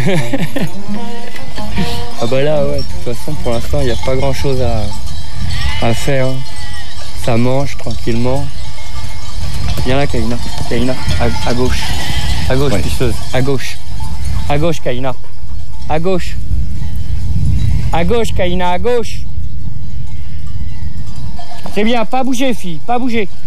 Ah bah là, ouais, de toute façon, pour l'instant, il n'y a pas grand-chose à faire. Ça mange tranquillement. Viens là, Kaina. Kaina, à gauche. À gauche, pisseuse. À gauche. À gauche, Kaina. À gauche. À gauche, Kaina, à gauche. C'est bien, pas bouger, fille, pas bouger.